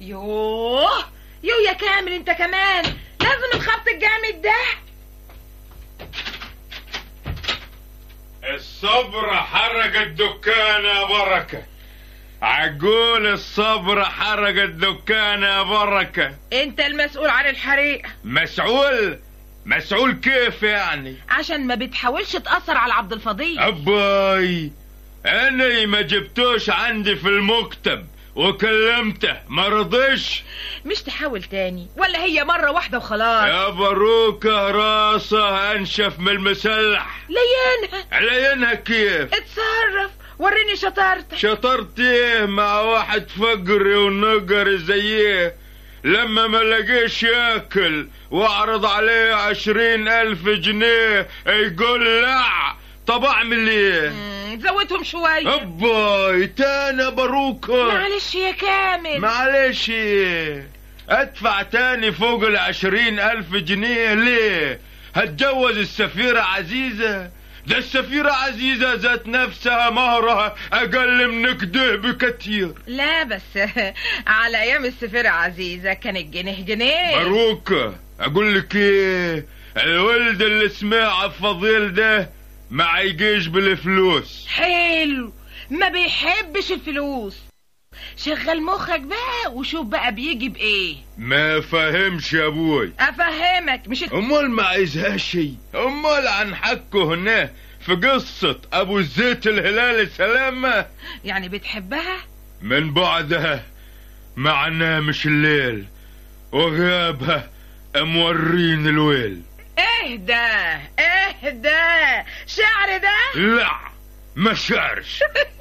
يوه يا كامل، انت كمان لازم الخبط الجامد ده. الصبر حرق الدكان يا بركة. عقول الصبر حرق الدكان يا بركة. انت المسؤول عن الحريق. مسؤول كيف يعني؟ عشان ما بتحاولش تأثر على عبد الفضيل. أباي أنا ما جبتوش عندي في المكتب وكلمته ما رضيش. مش تحاول تاني ولا هي مرة واحدة وخلاص؟ يا باروكة راسه أنشف من المسلح. لينها كيف؟ اتصرف وريني شطارتك. شطرت ايه مع واحد فقري ونقري زيه لما ما لقيش ياكل واعرض عليه 20,000 جنيه يقول لا؟ طب اعمل ايه؟ زودهم شوية. هباي تاني باروكة. معلش يا كامل. معلش ادفع تاني فوق 20,000 جنيه ليه؟ هتجوز السفيرة عزيزة؟ ده السفيرة عزيزة ذات نفسها مهرها أقل من كده بكتير. لا بس على أيام السفيرة عزيزة كانت جنيه. باروكة أقول لك إيه، الولد اللي اسمه فضيل ده ما يجيش بالفلوس. حلو، ما بيحبش الفلوس. شغل مخك بقى وشوف بقى بيجي بإيه. ما فهمش يا أبوي. أفهمك. مش أمال ما عايزها شي؟ أمال عن حقه هنا في قصة أبو الزيت الهلال سلامة. يعني بتحبها؟ من بعدها معناه مش الليل وغيابها مورين الويل. اهدى شعر ده؟ لا ما شعرش.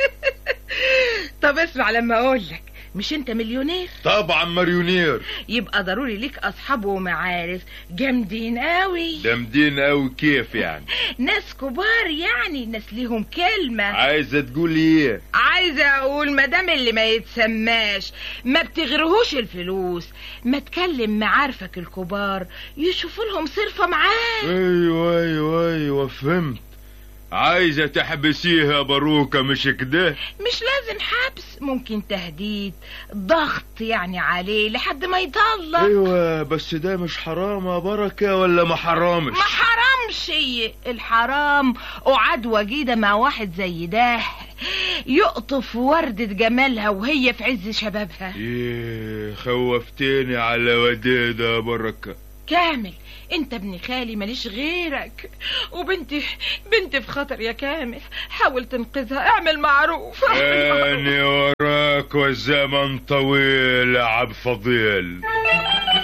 طب اسمع لما اقولك، مش انت مليونير؟ طبعا مليونير. يبقى ضروري ليك اصحاب ومعارف جامدين قوي. جامدين قوي كيف يعني؟ ناس كبار يعني، ناس ليهم كلمة. عايزة تقولي ايه؟ عايزة اقول مدام اللي ما يتسماش ما بتغرهوش الفلوس، ما تكلم معارفك الكبار يشوفوا لهم صرفة معاه. ايوه فهمت. عايزة تحبسيها باروكة مش كده؟ مش لازم حبس، ممكن تهديد، ضغط يعني عليه لحد ما يطلق. ايوه بس ده مش حرام يا بركة ولا ما حرامش؟ ما حرامش. الحرام قعد وجيدة مع واحد زي ده يقطف وردة جمالها وهي في عز شبابها. ايه خوفتيني على وديدة يا بركة. كامل انت ابن خالي ماليش غيرك، وبنتي في خطر يا كامل، حاول تنقذها، اعمل معروف. أنا وراك والزمن طويل يا عبد فضيل.